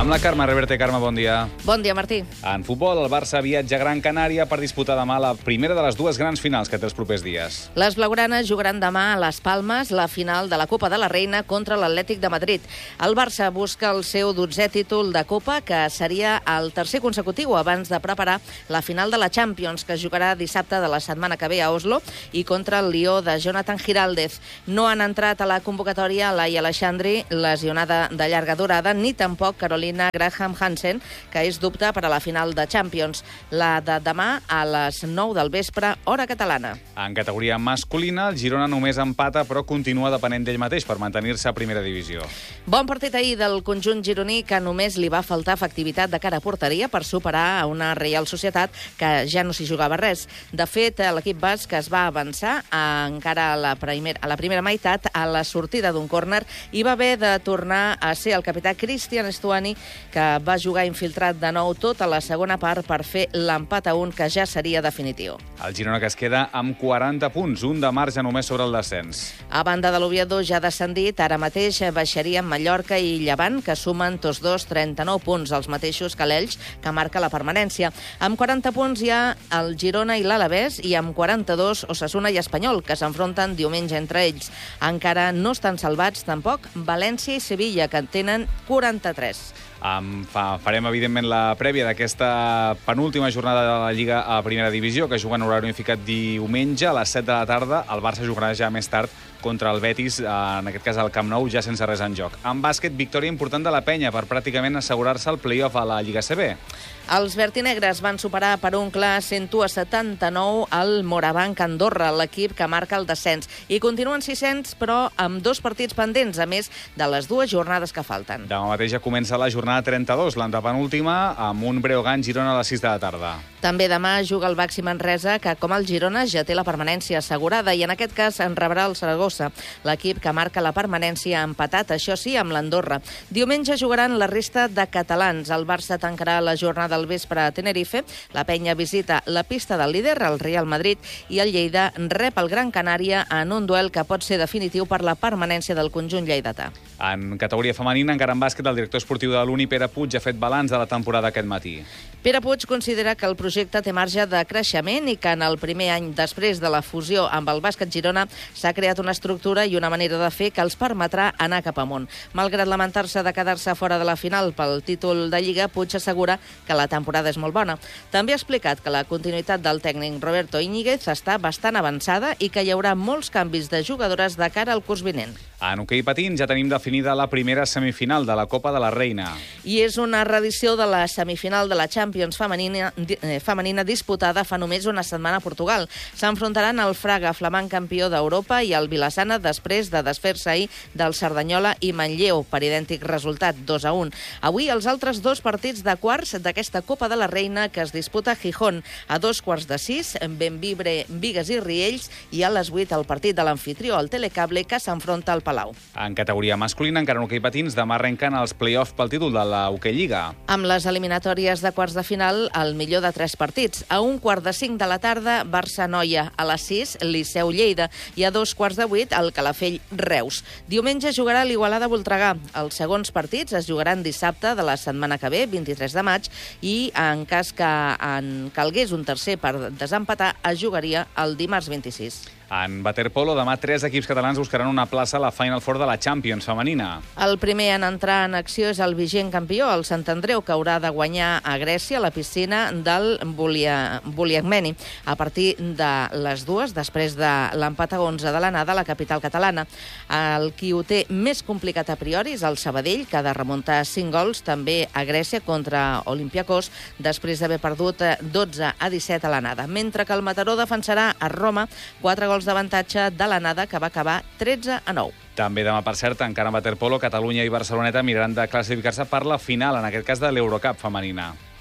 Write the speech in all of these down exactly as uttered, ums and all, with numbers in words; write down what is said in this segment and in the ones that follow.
Amb la Carme Reverte. Carme, bon dia. Bon dia, Martí. En futbol, el Barça viatja a Gran Canària per disputar demà la primera de les dues grans finals que té els propers dies. Les blaugranes jugaran demà a Les Palmes la final de la Copa de la Reina contra l'Atlètic de Madrid. El Barça busca el seu dotzè títol de Copa, que seria el tercer consecutiu abans de preparar la final de la Champions, que es jugarà dissabte de la setmana que ve a Oslo i contra el Lió de Jonathan Giraldez. No han entrat a la convocatòria Laia Aleixandri, lesionada de llarga durada, ni tampoc Carolina Graham Hansen, que és dubte per a la final de Champions, la de demà a les nou del vespre, hora catalana. En categoria masculina, el Girona només empata, però continua depenent d'ell mateix per mantenir-se a primera divisió. Bon partit ahir del conjunt gironí, que només li va faltar efectivitat de cara a porteria per superar a una Reial Societat que ja no s'hi jugava res. De fet, l'equip basc es va avançar a, encara a la, primer, a la primera meitat a la sortida d'un córner i va haver de tornar a ser el capità Cristian Stuani, que va jugar infiltrat de nou tota la segona part per fer l'empat a un, que ja seria definitiu. El Girona, que es queda amb quaranta punts, un de marge només sobre el descens. A banda de l'Oviedo, ja descendit, ara mateix baixarien Mallorca i Llevant, que sumen tots dos trenta-nou punts, els mateixos que l'Elx, que marca la permanència. Amb quaranta punts hi ha el Girona i l'Alavés, i amb quaranta-dos Osasuna i Espanyol, que s'enfronten diumenge entre ells. Encara no estan salvats, tampoc, València i Sevilla, que en tenen quaranta-tres. Um, fa, farem, evidentment, la prèvia d'aquesta penúltima jornada de la Lliga a Primera Divisió, que juga en horari unificat diumenge a les set de la tarda. El Barça jugarà ja més tard contra el Betis, en aquest cas al Camp Nou, ja sense res en joc. En bàsquet, victòria important de la Penya per pràcticament assegurar-se el play-off a la Lliga C B. Els vertinegres van superar per un clar cent u a setanta-nou el Morabanc Andorra, l'equip que marca el descens, i continuen sisens, però amb dos partits pendents, a més de les dues jornades que falten. Demà mateix ja comença la jornada trenta-dos, l'antepenúltima, amb un Breogán Girona a les sis de la tarda. També demà juga el Baxi Manresa, que, com el Girona, ja té la permanència assegurada, i en aquest cas en rebrà el Saragossa, l'equip que marca la permanència empatat, això sí, amb l'Andorra. Diumenge jugaran la resta de catalans. El Barça tancarà la jornada al vespre a Tenerife, la Penya visita la pista del líder, el Real Madrid, i el Lleida rep el Gran Canària en un duel que pot ser definitiu per la permanència del conjunt lleidatà. En categoria femenina, encara en bàsquet, el director esportiu de l'Uni, Pere Puig, ha fet balanç de la temporada aquest matí. Pere Puig considera que el projecte té marge de creixement i que en el primer any després de la fusió amb el Bàsquet Girona s'ha creat una estructura i una manera de fer que els permetrà anar cap amunt. Malgrat lamentar-se de quedar-se fora de la final pel títol de Lliga, Puig assegura que la temporada és molt bona. També ha explicat que la continuïtat del tècnic Roberto Íñiguez està bastant avançada i que hi haurà molts canvis de jugadores de cara al curs vinent. En hoquei patins ja tenim definida la primera semifinal de la Copa de la Reina. I és una reedició de la semifinal de la Champions femenina, eh, femenina disputada fa només una setmana a Portugal. S'enfrontaran el Fraga, flamant campió d'Europa, i el Vilassana, després de desfer-se ahir del Cerdanyola i Manlleu, per idèntic resultat, dos a un. Avui els altres dos partits de quarts d'aquesta Copa de la Reina, que es disputa a Gijón, a dos quarts de sis, Benvibre, Bigues i Riells, i a les vuit el partit de l'anfitrió, el Telecable, que s'enfronta al Palau. En categoria masculina, encara en hoquei patins, demà arrenquen els play-off pel títol de la Hoquei Lliga. Amb les eliminatòries de quarts de final, el millor de tres partits. A un quart de cinc de la tarda, Barça-Noia. A les sis, Liceu-Lleida. I a dos quarts de vuit, el Calafell-Reus. Diumenge jugarà l'Igualada-Voltregà. Els segons partits es jugaran dissabte de la setmana que ve, vint-i-tres de maig, i en cas que en calgués un tercer per desempatar, es jugaria el dimarts vint-i-sis. En waterpolo, demà tres equips catalans buscaran una plaça a la Final Four de la Champions femenina. El primer en entrar en acció és el vigent campió, el Sant Andreu, que haurà de guanyar a Grècia a la piscina del Buliagmeni a partir de les dues, després de l'empat a onze de l'anada a la capital catalana. El qui ho té més complicat a priori és el Sabadell, que ha de remuntar cinc gols també a Grècia contra Olympiacos, després d'haver perdut dotze a disset a l'anada. Mentre que el Mataró defensarà a Roma quatre gols d'avantatge de l'anada, que va acabar tretze a nou. També demà, per cert, encara en waterpolo, Catalunya i Barceloneta miraran de classificar-se per la final, en aquest cas de l'Eurocup femenina.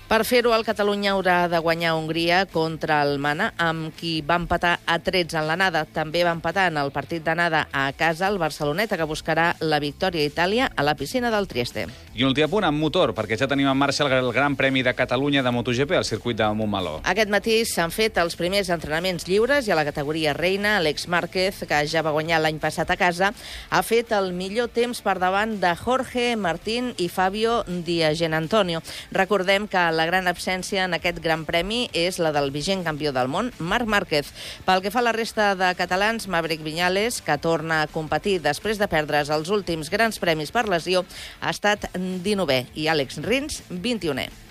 Per fer-ho, el Catalunya haurà de guanyar Hongria contra el Mana, amb qui va empatar a tretze en l'anada. També va empatar en el partit d'anada a casa el Barceloneta, que buscarà la victòria a Itàlia a la piscina del Trieste. I un últim punt amb motor, perquè ja tenim en marxa el Gran Premi de Catalunya de MotoGP al circuit de Montmeló. Aquest matí s'han fet els primers entrenaments lliures i a la categoria reina, Alex Márquez, que ja va guanyar l'any passat a casa, ha fet el millor temps per davant de Jorge Martín i Fabio Di Giannantonio. Recordem que la gran absència en aquest Gran Premi és la del vigent campió del món, Marc Márquez. Pel que fa a la resta de catalans, Maverick Viñales, que torna a competir després de perdre's els últims grans premis per lesió, ha estat dinovè i Àlex Rins, vint-i-unè.